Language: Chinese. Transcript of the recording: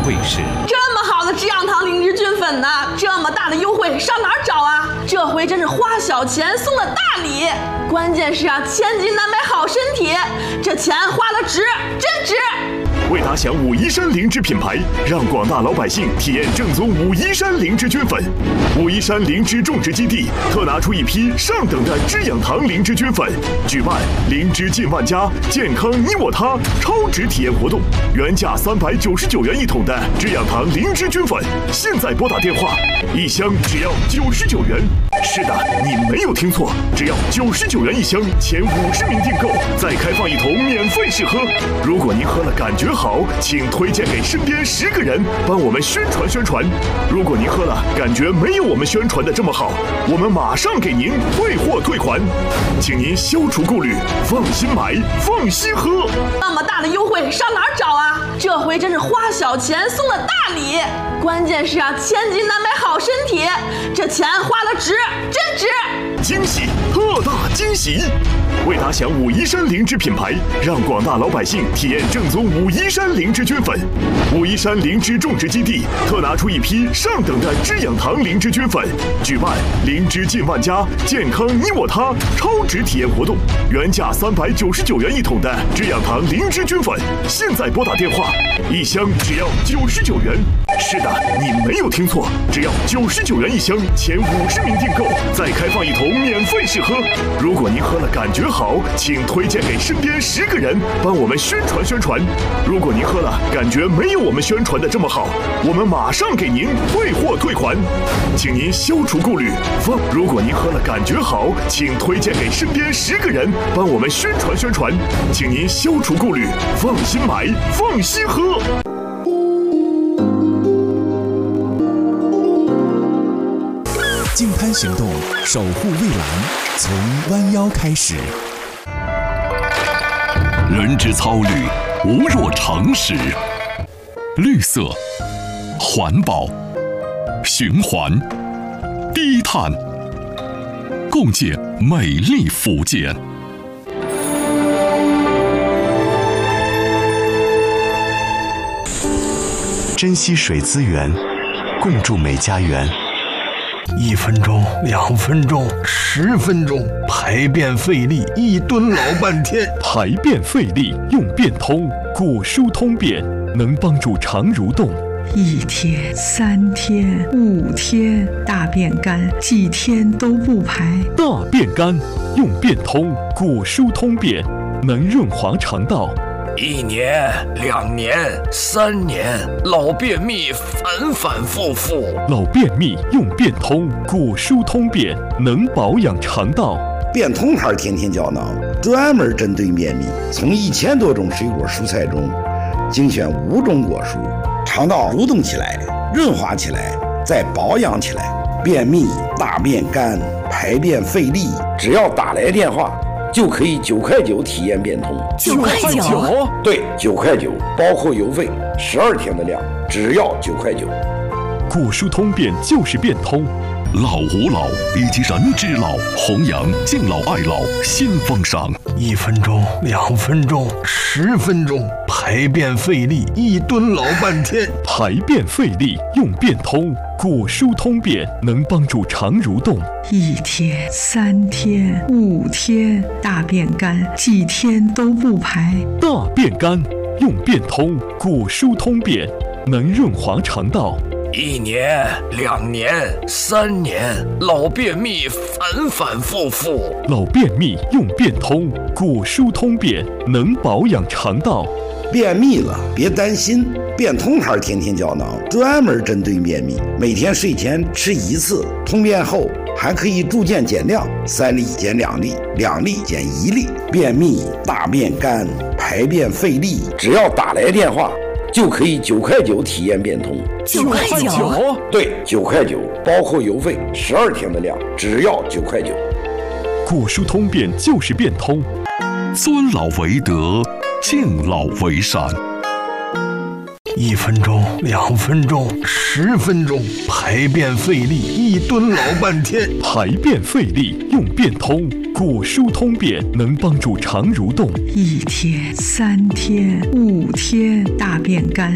卫士。 这么好的止痒堂灵芝菌粉呢，这么大的优惠上哪儿找啊？这回真是花小钱送了大礼，关键是啊，千金难买好身体，这钱花了值，真值！ 为打响武夷山灵芝品牌，让广大老百姓体验正宗武夷山灵芝菌粉。武夷山灵芝种植基地特拿出一批上等的止痒堂灵芝菌粉，举办灵芝进万家，健康你我他超值体验活动。原价399元一桶的止痒堂灵芝菌粉，现在拨打电话，一箱只要99元。是的，你没有听错，只要99元一箱，前50名订购再开放一桶免费试喝。如果您喝了感觉好，请推荐给身边10个人，帮我们宣传宣传。如果您喝了感觉没有我们宣传的这么好，我们马上给您退货退款，请您消除顾虑，放心买，放心喝。 那么大的优惠上哪儿找啊？这回真是花小钱送了大礼，关键是啊，千金难买好身体，这钱花了值，真值！ 惊喜，特大惊喜！为打响武夷山灵芝品牌，让广大老百姓体验正宗武夷山灵芝菌粉。武夷山灵芝种植基地特拿出一批上等的止痒堂灵芝菌粉，举办灵芝进万家，健康你我他超值体验活动。原价399元一桶的止痒堂灵芝菌粉，现在拨打电话，一箱只要99元。是的，你没有听错，只要99元一箱，前50名订购再开放一桶免费试喝。如果您喝了感觉好，请推荐给身边10个人，帮我们宣传宣传。如果您喝了感觉没有我们宣传的这么好，我们马上给您退货退款，请您消除顾虑。如果您喝了感觉好，请推荐给身边10个人，帮我们宣传宣传，请您消除顾虑，放心买，放心喝。 净滩行动，守护蔚蓝，从弯腰开始。 人之操虑，无若诚实。绿色、环保、循环、低碳，共建美丽福建。 珍惜水资源，共筑美家园。 1分钟、2分钟、10分钟，排便费力，1吨老半天。 排便费力用便通，果蔬通便能帮助肠蠕动。 1天、3天、5天，大便干，几天都不排。 大便干用便通，果蔬通便能润滑肠道。 1年、2年、3年，老便秘反反复复。 老便秘用便通，果蔬通便能保养肠道。 便通牌天天胶囊专门针对便秘，从1000多种水果蔬菜中精选5种果蔬，肠道蠕动起来，润滑起来，再保养起来。便秘、大便干、排便费力，只要打来电话，就可以9块9体验便通。 9块9？ 对，9块9，包括邮费，12天的量，只要9块9。 果蔬通便就是便通。 老吾老以及人之老，弘扬敬老爱老新风尚。 1分钟、2分钟、10分钟，排便费力，1吨老半天。 排便费力用便通，果蔬通便能帮助肠蠕动。 1天、3天、5天，大便干，几天都不排。 大便干用便通，果蔬通便能润滑肠道。 1年、2年、3年，老便秘反反复复。 老便秘用便通，果蔬通便能保养肠道。 便秘了别担心，便通牌天天胶囊专门针对便秘，每天睡前吃1次，通便后还可以逐渐减量，3粒减2粒，2粒减1粒。便秘、大便干、排便费力，只要打来电话，就可以9块9体验便通。 9块9？ 对，9块9，包括邮费，12天的量，只要9块9。 果蔬通便就是便通。 尊老为德，敬老为善。 1分钟、2分钟、10分钟，排便费力，1吨老半天。 排便费力用便通，果蔬通便能帮助肠蠕动。 1天、3天、5天，大便干。